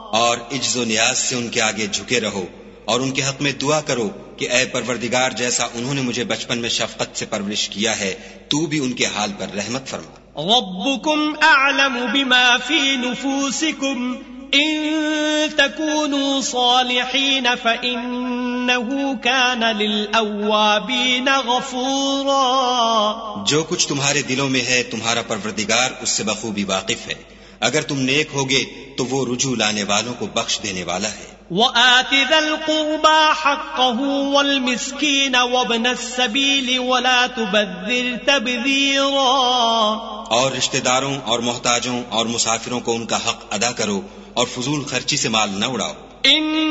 और इज्जो नियाज से उनके आगे झुके रहो और उनके हक में दुआ करो कि ऐ परवरदिगार, जैसा उन्होंने मुझे बचपन में शफकत से परवरिश किया है, तू भी उनके हाल पर रहमत फरमा। रब्बुकुम अअलमु बिमा फी नुफूसिकुम इन तकूनू सालिहीन फइन्नहु कान लिलअव्वाबीन गफूरा। जो कुछ तुम्हारे दिलों में है तुम्हारा परवरदिगार उससे बखूबी वाकिफ है। अगर तुम नेक होगे तो वो रुजू लाने वालों को बख्श देने वाला है। वआति ज़िल क़ुरबा हक़्क़हु वल मिस्कीन वब्न अस्सबील वला तुबद्दिर तबदीरा। और रिश्तेदारों और मोहताजों और मुसाफिरों को उनका हक अदा करो और फजूल खर्ची से माल न उड़ाओ।